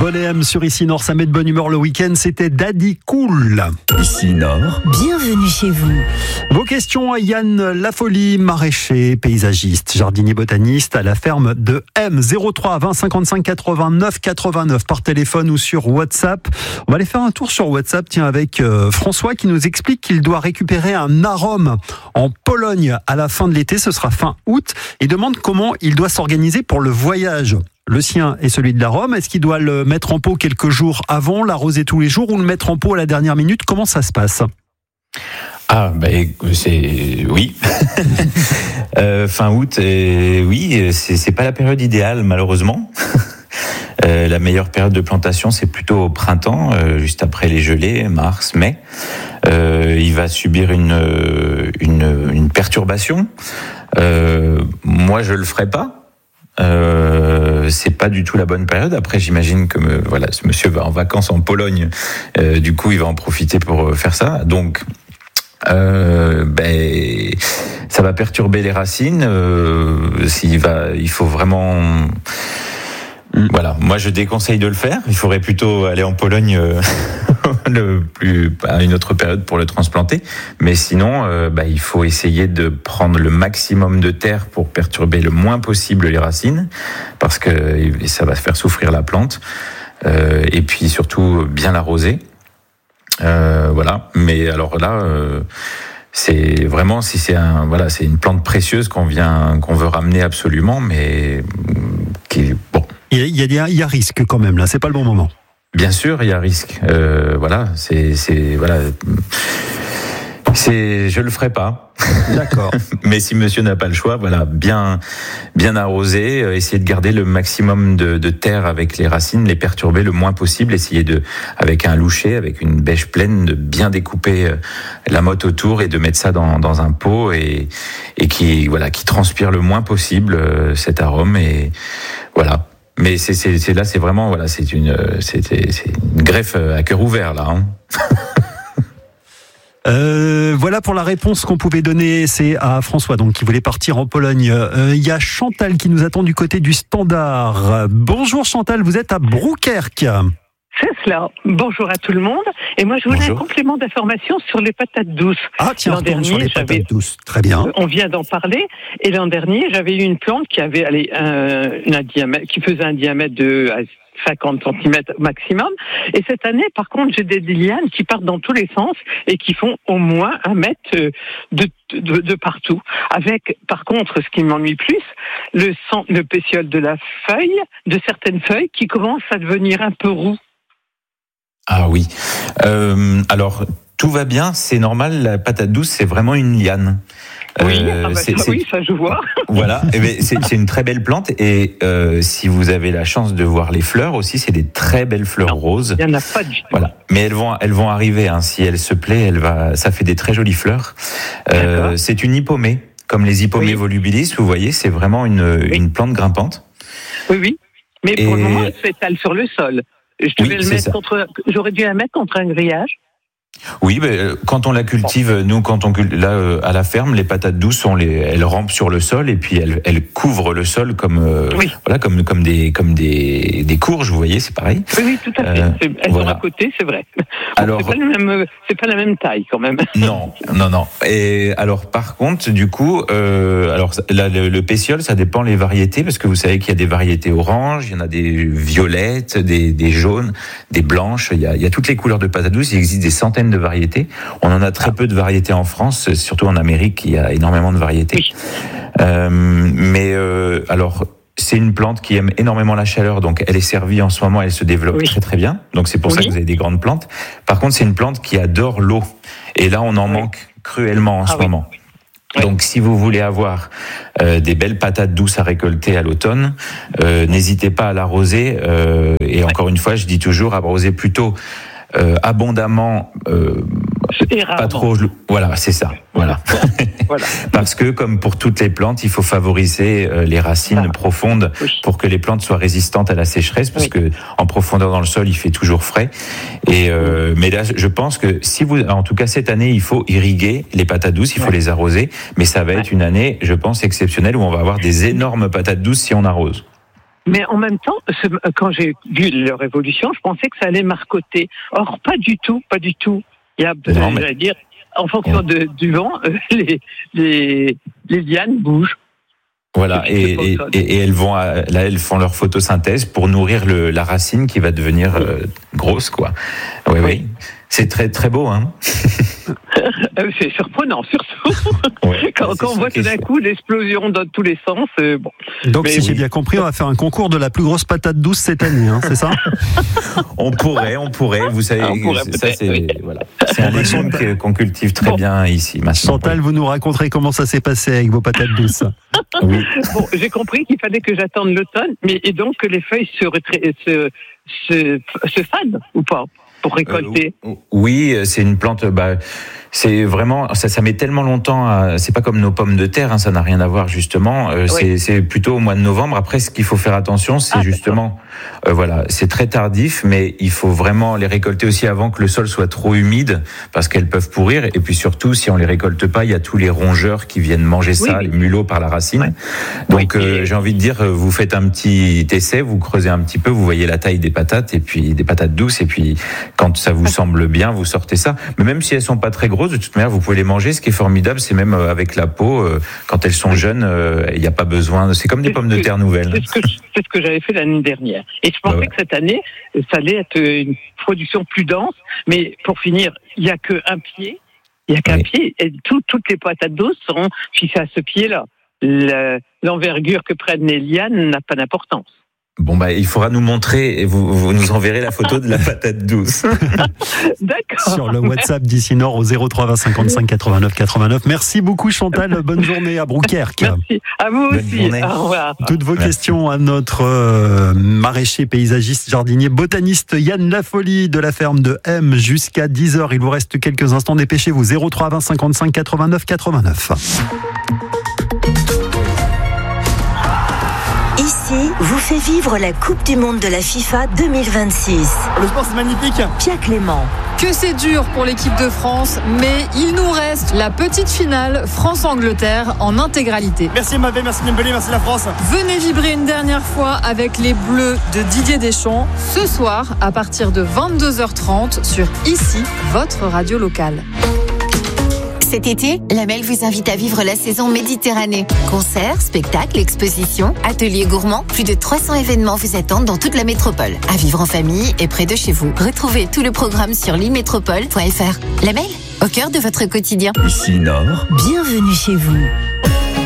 Bonnet M sur Ici Nord, ça met de bonne humeur le week-end, c'était Daddy Cool. Ici Nord. Bienvenue chez vous. Vos questions à Yann Lafolie, maraîcher, paysagiste, jardinier botaniste à la ferme de M. 03 20 55 89 89 par téléphone ou sur WhatsApp. On va aller faire un tour sur WhatsApp, tiens, avec François qui nous explique qu'il doit récupérer un arôme en Pologne à la fin de l'été, ce sera fin août, et demande comment il doit s'organiser pour le voyage. Le sien et celui de l'arôme, est-ce qu'il doit le mettre en pot quelques jours avant, l'arroser tous les jours ou le mettre en pot à la dernière minute? Comment ça se passe? Oui. Fin août, oui, c'est pas la période idéale malheureusement. La meilleure période de plantation, c'est plutôt au printemps, juste après les gelées, mars, mai. Il va subir une perturbation. Moi, je le ferai pas. C'est pas du tout la bonne période. Après, j'imagine que ce monsieur va en vacances en Pologne. Du coup, il va en profiter pour faire ça. Donc, ça va perturber les racines. Il faut vraiment. Voilà. Moi, je déconseille de le faire. Il faudrait plutôt aller en Pologne à une autre période pour le transplanter. Mais sinon, il faut essayer de prendre le maximum de terre pour perturber le moins possible les racines, parce que ça va faire souffrir la plante. Et puis surtout bien l'arroser. Voilà. Mais alors là, c'est vraiment c'est une plante précieuse qu'on veut ramener absolument, mais qui bon. Il y a risque quand même là. C'est pas le bon moment. Bien sûr, il y a risque. Je le ferai pas. D'accord. Mais si monsieur n'a pas le choix, bien arroser, essayer de garder le maximum de terre avec les racines, les perturber le moins possible, essayer avec un loucher, avec une bêche pleine, de bien découper la motte autour et de mettre ça dans un pot et qui transpire le moins possible cet arôme et voilà. Mais c'est vraiment c'est une greffe à cœur ouvert là. Voilà pour la réponse qu'on pouvait donner, c'est à François donc qui voulait partir en Pologne. Il y a Chantal qui nous attend du côté du Standard. Bonjour Chantal, vous êtes à Brouwerk. C'est cela. Bonjour à tout le monde. Et moi, je voulais un complément d'information sur les patates douces. Ah tiens, retourne sur les patates douces. Très bien. On vient d'en parler. Et l'an dernier, j'avais eu une plante qui avait un diamètre, qui faisait un diamètre de 50 cm maximum. Et cette année, par contre, j'ai des lianes qui partent dans tous les sens et qui font au moins 1 mètre de partout. Avec, par contre, ce qui m'ennuie plus, le pétiole de certaines feuilles qui commencent à devenir un peu roux. Ah oui. Alors, tout va bien, c'est normal, la patate douce, c'est vraiment une liane. Oui, ça je vois. Voilà, c'est une très belle plante et si vous avez la chance de voir les fleurs aussi, c'est des très belles fleurs roses. Il n'y en a pas du tout. Voilà, mais elles vont arriver. Si elle se plaît, ça fait des très jolies fleurs. C'est une hippomée, comme les hippomées volubilis. Vous voyez, c'est vraiment une plante grimpante. Oui. Mais pour le moment, elle s'étale sur le sol. J'aurais dû la mettre contre un grillage. Oui, quand on la cultive, à la ferme, les patates douces, elles rampent sur le sol et puis elles couvrent le sol comme des courges, vous voyez, c'est pareil. Oui, tout à fait. Elles sont à côté, c'est vrai. Alors, c'est pas la même taille quand même. Non. Et alors, par contre, du coup, le pétiole, ça dépend les variétés, parce que vous savez qu'il y a des variétés oranges, il y en a des violettes, des jaunes, des blanches. Il y a toutes les couleurs de patates douces. Il existe des centaines de variétés. On en a très peu de variétés en France, surtout en Amérique, il y a énormément de variétés. Oui. Alors, c'est une plante qui aime énormément la chaleur, donc elle est servie en ce moment, elle se développe très très bien. Donc c'est pour ça que vous avez des grandes plantes. Par contre, c'est une plante qui adore l'eau. Et là, on en manque cruellement en ce moment. Oui. Donc, si vous voulez avoir des belles patates douces à récolter à l'automne, n'hésitez pas à l'arroser. Et encore une fois, je dis toujours, arroser plutôt abondamment, pas trop. Voilà, c'est ça. Voilà. Parce que, comme pour toutes les plantes, il faut favoriser les racines profondes pour que les plantes soient résistantes à la sécheresse, parce que en profondeur dans le sol, il fait toujours frais. Et mais là, je pense que en tout cas cette année, il faut irriguer les patates douces, il faut les arroser. Mais ça va être une année, je pense, exceptionnelle où on va avoir des énormes patates douces si on arrose. Mais en même temps, quand j'ai vu leur évolution, je pensais que ça allait marcoter. Or, pas du tout. Il y a, j'allais dire, en fonction du vent, les lianes bougent. Voilà, et elles font leur photosynthèse pour nourrir la racine qui va devenir grosse, quoi. Oui. C'est très très beau, hein. C'est surprenant, surtout quand on voit tout d'un coup l'explosion dans tous les sens. Bon. Donc, si j'ai bien compris, on va faire un concours de la plus grosse patate douce cette année, hein, c'est ça? On pourrait. Vous savez, c'est un légume qu'on cultive très bien ici. Maintenant. Chantal, vous nous raconterez comment ça s'est passé avec vos patates douces. Oui. Bon, j'ai compris qu'il fallait que j'attende l'automne, et donc que les feuilles se fanent ou pas pour récolter. Oui, c'est une plante. C'est vraiment, ça met tellement longtemps. C'est pas comme nos pommes de terre, hein, ça n'a rien à voir justement. C'est plutôt au mois de novembre. Après, ce qu'il faut faire attention, c'est justement, c'est très tardif, mais il faut vraiment les récolter aussi avant que le sol soit trop humide, parce qu'elles peuvent pourrir. Et puis surtout, si on les récolte pas, il y a tous les rongeurs qui viennent manger ça, les mulots par la racine. Donc, j'ai envie de dire, vous faites un petit essai, vous creusez un petit peu, vous voyez la taille des patates, et puis des patates douces, et puis quand ça vous semble bien, vous sortez ça. Mais même si elles sont pas très grosses, de toute manière, vous pouvez les manger. Ce qui est formidable, c'est même avec la peau, quand elles sont jeunes, il n'y a pas besoin. C'est comme des pommes de terre nouvelles. C'est ce que j'avais fait l'année dernière. Et je pensais que cette année, ça allait être une production plus dense. Mais pour finir, il n'y a qu'un pied. Il n'y a qu'un pied. Et toutes les patates douces seront fixées à ce pied-là. L'envergure que prennent les lianes n'a pas d'importance. Bon, il faudra nous montrer et vous nous enverrez la photo de la patate douce. D'accord. Sur le WhatsApp d'ici Nord au 03 20 55 89 89. Merci beaucoup Chantal, bonne journée à Brouquerque. Merci, à vous aussi. Au revoir. Toutes vos questions à notre maraîcher, paysagiste, jardinier, botaniste Yann Lafolie de la ferme de M jusqu'à 10h. Il vous reste quelques instants, dépêchez-vous. 03 20 55 89 89. Ici, vous fait vivre la Coupe du Monde de la FIFA 2026. Le sport, c'est magnifique. Pierre Clément. Que c'est dur pour l'équipe de France, mais il nous reste la petite finale France-Angleterre en intégralité. Merci Mbappé, merci Dembélé, merci la France. Venez vibrer une dernière fois avec les Bleus de Didier Deschamps, ce soir à partir de 22h30 sur Ici, votre radio locale. Cet été, Lamel vous invite à vivre la saison Méditerranée. Concerts, spectacles, expositions, ateliers gourmands, plus de 300 événements vous attendent dans toute la métropole. À vivre en famille et près de chez vous. Retrouvez tout le programme sur limétropole.fr. Lamel, au cœur de votre quotidien. Ici Nord. Bienvenue chez vous.